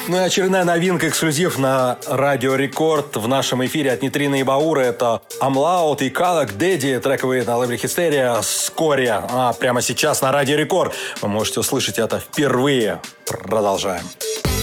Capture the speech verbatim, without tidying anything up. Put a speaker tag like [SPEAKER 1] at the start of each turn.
[SPEAKER 1] Ну и очередная новинка, эксклюзив на Радио Рекорд в нашем эфире от Нитрина и Баура. Это Амлаут и Калак Дэдди, трековые на лейбле Хистерия, вскоре, а прямо сейчас на Радио Рекорд. Вы можете услышать это впервые. Продолжаем.